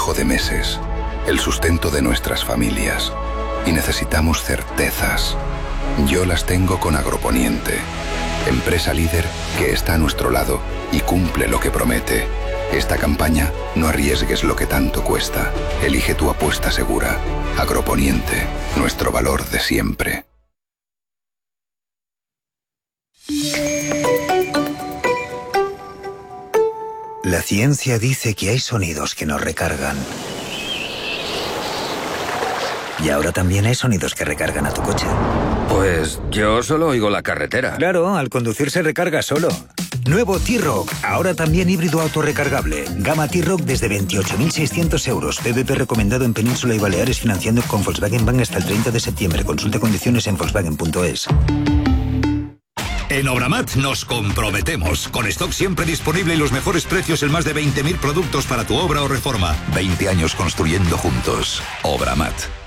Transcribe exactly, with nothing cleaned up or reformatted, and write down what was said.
trabajo de meses, el sustento de nuestras familias. Y necesitamos certezas. Yo las tengo con Agroponiente, empresa líder que está a nuestro lado y cumple lo que promete. Esta campaña, no arriesgues lo que tanto cuesta. Elige tu apuesta segura. Agroponiente, nuestro valor de siempre. La ciencia dice que hay sonidos que nos recargan. Y ahora también hay sonidos que recargan a tu coche. Pues yo solo oigo la carretera. Claro, al conducir se recarga solo. Nuevo T-Roc, ahora también híbrido autorrecargable. Gama T-Roc desde veintiocho mil seiscientos euros. P V P recomendado en Península y Baleares, financiando con Volkswagen Bank hasta el treinta de septiembre. Consulta condiciones en volkswagen punto es. En Obramat nos comprometemos. Con stock siempre disponible y los mejores precios en más de veinte mil productos para tu obra o reforma. veinte años construyendo juntos. Obramat.